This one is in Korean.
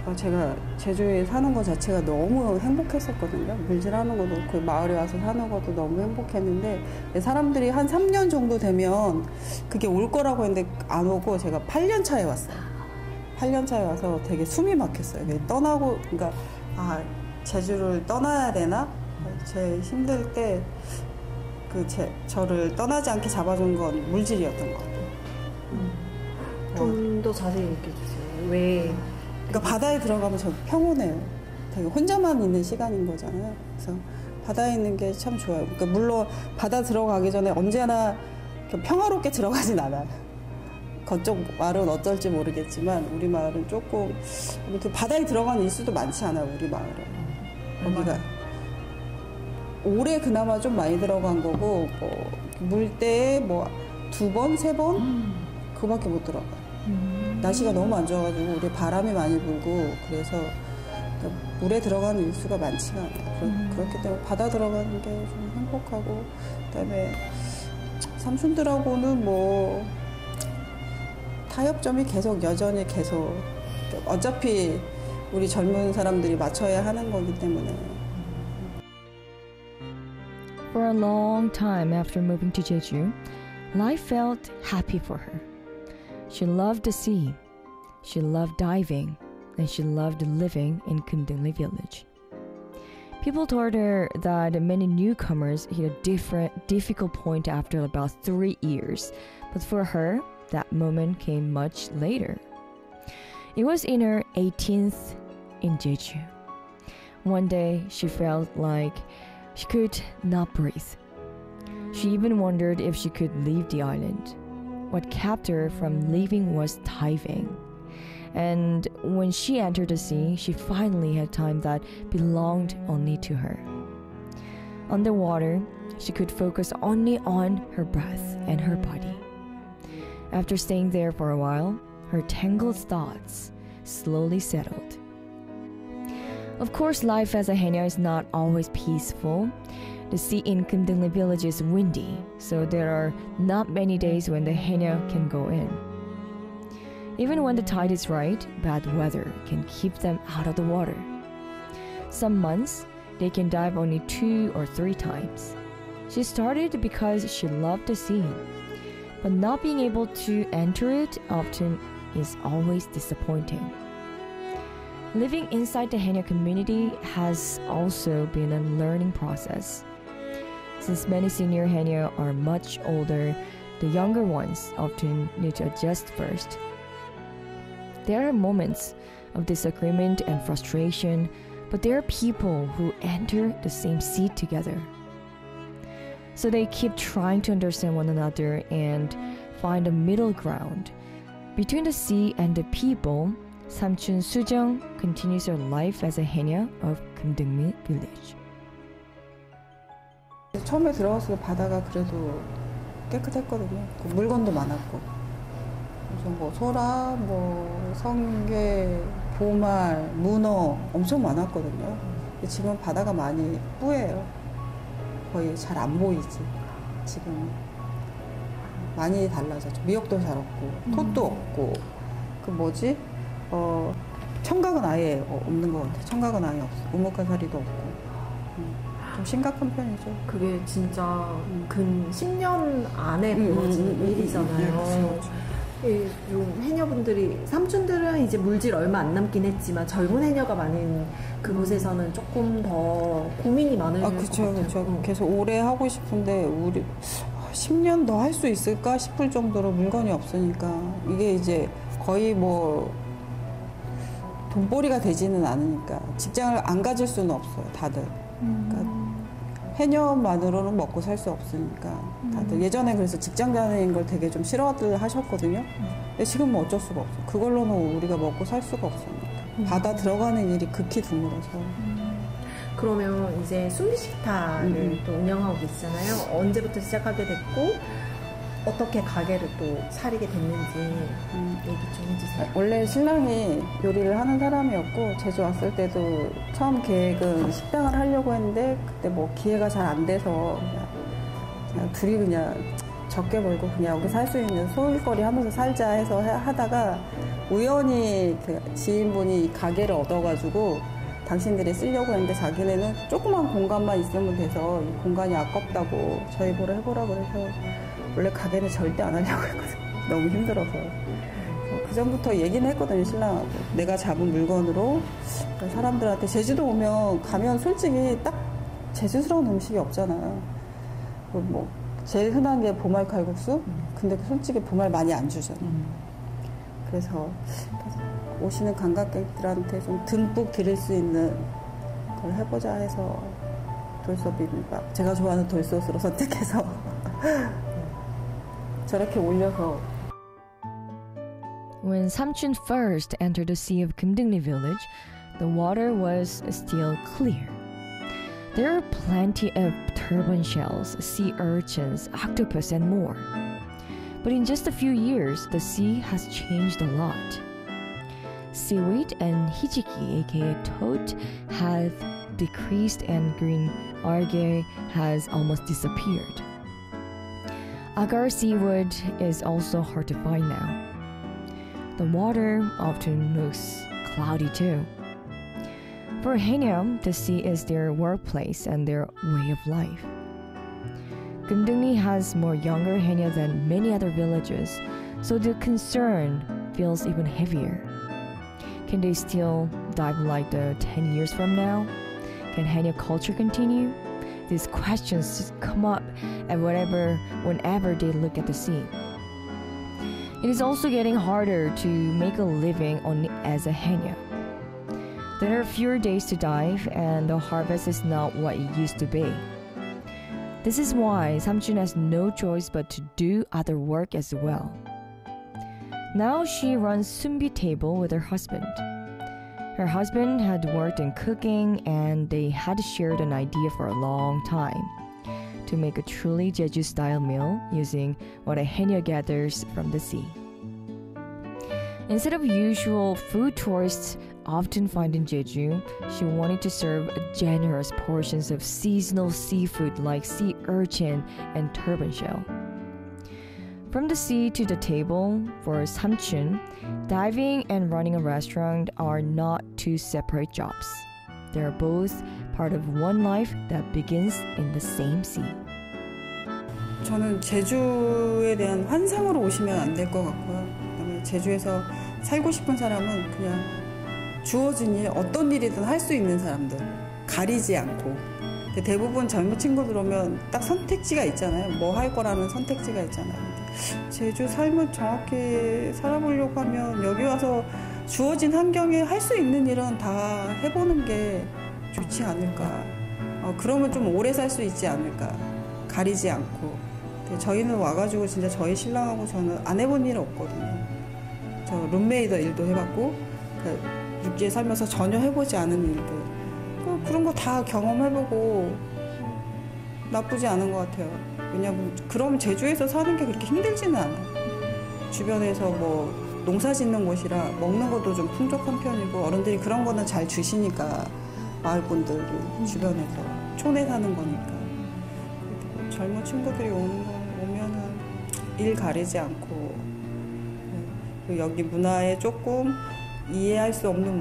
제가 제주에 사는 것 자체가 너무 행복했었거든요. 물질하는 것도 그 마을에 와서 사는 것도 너무 행복했는데 사람들이 한 3년 정도 되면 그게 올 거라고 했는데 안 오고 제가 8년 차에 왔어요. 8년 차에 와서 되게 숨이 막혔어요. 떠나고 그러니까 제주를 떠나야 되나? 제 힘들 때 저를 떠나지 않게 잡아준 건 물질이었던 것 같아요. 좀 더 자세히 얘기해 주세요. 왜? 그러니까 바다에 들어가면 저 평온해요. 되게 혼자만 있는 시간인 거잖아요. 그래서 바다에 있는 게 참 좋아요. 그러니까 물론 바다 들어가기 전에 언제나 평화롭게 들어가진 않아요. 그쪽 마을은 어떨지 모르겠지만 우리 마을은 조금 아무튼 바다에 들어가는 일수도 많지 않아요. 우리 마을은. 거기가 올해 그나마 좀 많이 들어간 거고 물때에 2번, 3번 그거밖에 못 들어가요. 날씨가 너무 안 좋아가지고 우리 바람이 많이 불고 그래서 물에 들어가는 일수가 많지가 않아요. 그렇기 때문에 바다 들어가는 게 좀 행복하고 그다음에 삼촌들하고는 타협점이 여전히 계속 어차피 우리 젊은 사람들이 맞춰야 하는 거기 때문에. For a long time after moving to Jeju, life felt happy for her. She loved the sea, she loved diving, and she loved living in Kumdungli village. People told her that many newcomers hit a difficult point after about 3 years, but for her, that moment came much later. It was in her 18th in Jeju. One day, she felt like she could not breathe. She even wondered if she could leave the island. What kept her from leaving was diving. And when she entered the sea, she finally had time that belonged only to her. Underwater, she could focus only on her breath and her body. After staying there for a while, her tangled thoughts slowly settled. Of course, life as a Haenyeo is not always peaceful. The sea in Kumdungli village is windy, so there are not many days when the Haenyeo can go in. Even when the tide is right, bad weather can keep them out of the water. Some months, they can dive only 2 or 3 times. She started because she loved the sea, but not being able to enter it often is always disappointing. Living inside the Haenyeo community has also been a learning process. Since many senior Haenyeo are much older, the younger ones often need to adjust first. There are moments of disagreement and frustration, but there are people who enter the same seat together. So they keep trying to understand one another and find a middle ground. Between the sea and the people, Samchun Sujung continues her life as a Haenyeo of Kumdungli village. 처음에 들어갔을 때 바다가 그래도 깨끗했거든요. 물건도 많았고. 그래서 소라, 성게, 보말, 문어 엄청 많았거든요. 지금 바다가 많이 뿌예요. 거의 잘 안 보이지. 지금 많이 달라졌죠. 미역도 잘 없고, 톳도 없고, 청각은 아예 없는 것 같아요. 청각은 아예 없어. 우뭇가사리도 없고. 좀 심각한 편이죠. 그게 진짜 근 10년 안에 벌어진 일이잖아요. 해녀분들이, 삼촌들은 이제 물질 얼마 안 남긴 했지만 젊은 해녀가 많은 그곳에서는 조금 더 고민이 많을 것 같아요. 그렇죠. 계속 오래 하고 싶은데 우리 10년 더 할 수 있을까 싶을 정도로 물건이 없으니까 이게 이제 거의 돈벌이가 되지는 않으니까 직장을 안 가질 수는 없어요, 다들. 그러니까 해녀만으로는 먹고 살 수 없으니까 다들 예전에 그래서 직장 다니는 걸 되게 좀 싫어들 하셨거든요. 근데 지금은 어쩔 수가 없어. 그걸로는 우리가 먹고 살 수가 없으니까. 바다 들어가는 일이 극히 드물어서. 그러면 이제 순비식탁을 또 운영하고 계시잖아요. 언제부터 시작하게 됐고 어떻게 가게를 또 차리게 됐는지 얘기 좀 해주세요. 원래 신랑이 요리를 하는 사람이었고 제주 왔을 때도 처음 계획은 식당을 하려고 했는데 그때 기회가 잘 안 돼서 그냥 둘이 그냥 적게 벌고 그냥 여기서 할 수 있는 소일거리 하면서 살자 해서 하다가 우연히 그 지인분이 이 가게를 얻어가지고 당신들이 쓰려고 했는데 자기네는 조그만 공간만 있으면 돼서 이 공간이 아깝다고 저희 보러 해보라고 해서 원래 가게는 절대 안 하려고 했거든요. 너무 힘들어서. 그 전부터 얘기는 했거든요, 신랑하고. 내가 잡은 물건으로 사람들한테 제주도 오면 가면 솔직히 딱 제주스러운 음식이 없잖아요. 뭐 제일 흔한 게 보말 칼국수? 근데 솔직히 보말 많이 안 주잖아요. 그래서 오시는 관광객들한테 좀 듬뿍 드릴 수 있는 걸 해보자 해서 돌솥 비빔밥, 제가 좋아하는 돌솥으로 선택해서 저렇게 올려서. When Samchun first entered the sea of Kumdungni village, the water was still clear. There are plenty of turban shells, sea urchins, octopus, and more. But in just a few years, the sea has changed a lot. Seaweed and hijiki, aka toad, have decreased and green algae has almost disappeared. Agar seaweed is also hard to find now. The water often looks cloudy too. For Haenyeo, the sea is their workplace and their way of life. Kumdungni has more younger Haenyeo than many other villages, so the concern feels even heavier. Can they still dive like the 10 years from now? Can Haenyeo culture continue? These questions just come up whenever they look at the sea. It is also getting harder to make a living as a Haenyeo. There are fewer days to dive, and the harvest is not what it used to be. This is why Samchun has no choice but to do other work as well. Now she runs Sumbi table with her husband. Her husband had worked in cooking, and they had shared an idea for a long time to make a truly Jeju-style meal using what a Haenyeo gathers from the sea. Instead of usual food tourists often find in Jeju, she wanted to serve generous portions of seasonal seafood like sea urchin and turban shell. From the sea to the table, for Samchun, diving and running a restaurant are not two separate jobs. They are both part of one life that begins in the same sea. 저는 제주에 대한 환상으로 오시면 안 될 것 같고요. 그다음에 제주에서 살고 싶은 사람은 그냥 주어진 일, 어떤 일이든 할 수 있는 사람들, 가리지 않고. 근데 대부분 젊은 친구들 오면 딱 선택지가 있잖아요. 뭐 할 거라는 선택지가 있잖아요. 제주 삶을 정확히 살아보려고 하면 여기 와서 주어진 환경에 할 수 있는 일은 다 해보는 게 좋지 않을까. 그러면 좀 오래 살 수 있지 않을까. 가리지 않고. 저희는 와가지고 진짜 저희 신랑하고 저는 안 해본 일은 없거든요. 저 룸메이더 일도 해봤고, 육지에 살면서 전혀 해보지 않은 일들. 그런 거 다 경험해보고 나쁘지 않은 것 같아요. 왜냐면 그럼 제주에서 사는 게 그렇게 힘들지는 않아요. 주변에서 뭐 농사 짓는 곳이라 먹는 것도 좀 풍족한 편이고 어른들이 그런 거는 잘 주시니까 마을 분들이 주변에서 촌에 사는 거니까. 젊은 친구들이 오면은 일 가리지 않고 여기 문화에 조금 이해할 수 없는